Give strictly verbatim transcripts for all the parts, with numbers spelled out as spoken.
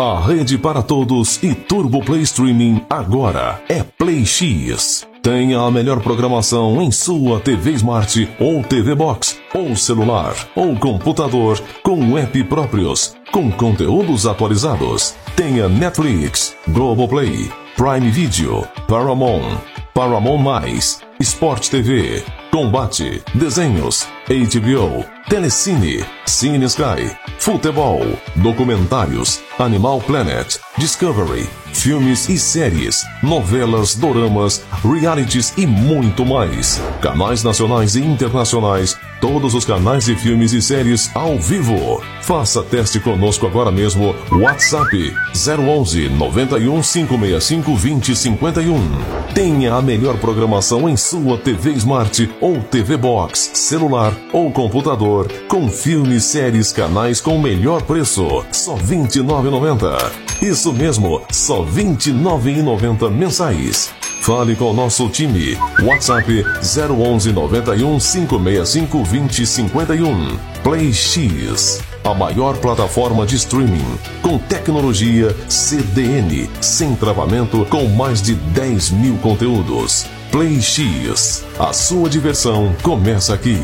A rede para todos e Turbo Play Streaming agora é Play X. Tenha a melhor programação em sua T V Smart ou T V Box, ou celular, ou computador, com app próprios, com conteúdos atualizados. Tenha Netflix, Globoplay, Prime Video, Paramount, Paramount+, Sport T V, Combate, Desenhos, H B O, Telecine, Cine Sky, Futebol, Documentários, Animal Planet, Discovery, filmes e séries, novelas, doramas, realities e muito mais. Canais nacionais e internacionais, todos os canais de filmes e séries ao vivo. Faça teste conosco agora mesmo. WhatsApp zero onze, noventa e um, cinco seis cinco, vinte, cinquenta e um. Tenha a melhor programação em sua T V Smart ou T V Box, celular ou computador, com filmes, séries, canais com melhor preço. Só vinte e nove reais e noventa centavos. Isso mesmo, só vinte e nove reais e noventa centavos mensais. Fale com o nosso time. WhatsApp zero onze, noventa e um, cinco seis cinco, vinte, cinquenta e um. Play X, a maior plataforma de streaming, com tecnologia C D N, sem travamento, com mais de dez mil conteúdos. Play X, a sua diversão começa aqui.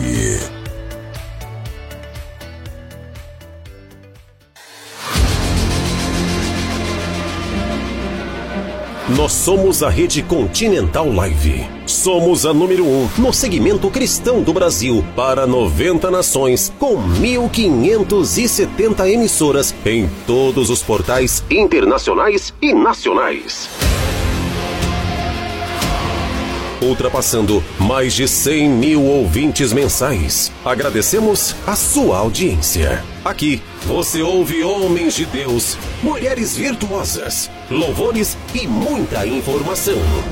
Nós somos a Rede Continental Live. Somos a número um no segmento cristão do Brasil para noventa nações, com mil quinhentas e setenta emissoras em todos os portais internacionais e nacionais. Ultrapassando mais de cem mil ouvintes mensais. Agradecemos a sua audiência. Aqui você ouve homens de Deus, mulheres virtuosas, louvores e muita informação.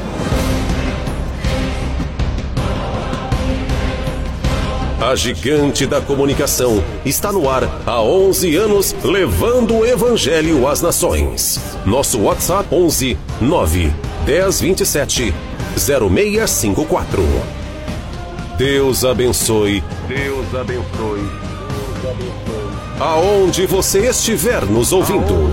A gigante da comunicação está no ar há onze anos, levando o evangelho às nações. Nosso WhatsApp onze, nove, dez, vinte e sete, zero seis cinco quatro. Deus abençoe. Deus abençoe. Deus abençoe. Aonde você estiver nos ouvindo.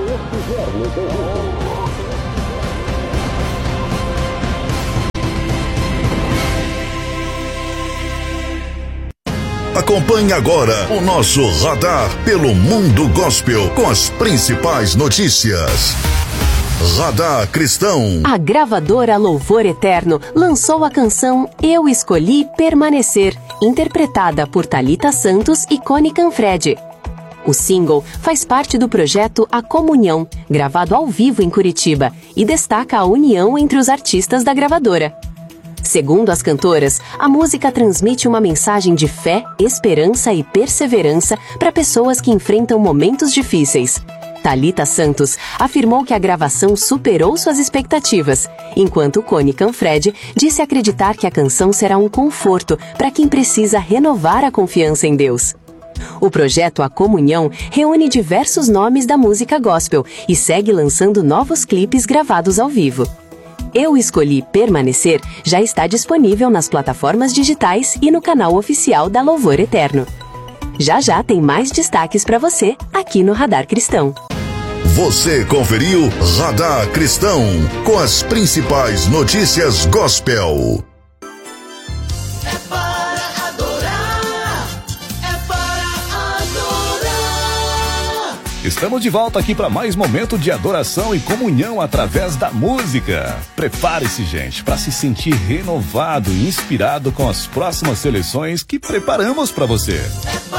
Acompanhe agora o nosso radar pelo mundo gospel com as principais notícias. Radar Cristão. A gravadora Louvor Eterno lançou a canção Eu Escolhi Permanecer, interpretada por Thalita Santos e Connie Canfredi. O single faz parte do projeto A Comunhão, gravado ao vivo em Curitiba, e destaca a união entre os artistas da gravadora. Segundo as cantoras, a música transmite uma mensagem de fé, esperança e perseverança para pessoas que enfrentam momentos difíceis. Thalita Santos afirmou que a gravação superou suas expectativas, enquanto Connie Canfredi disse acreditar que a canção será um conforto para quem precisa renovar a confiança em Deus. O projeto A Comunhão reúne diversos nomes da música gospel e segue lançando novos clipes gravados ao vivo. Eu Escolhi Permanecer já está disponível nas plataformas digitais e no canal oficial da Louvor Eterno. Já já tem mais destaques para você aqui no Radar Cristão. Você conferiu Radar Cristão com as principais notícias gospel. É para adorar, é para adorar. Estamos de volta aqui para mais momento de adoração e comunhão através da música. Prepare-se, gente, para se sentir renovado e inspirado com as próximas seleções que preparamos para você. É para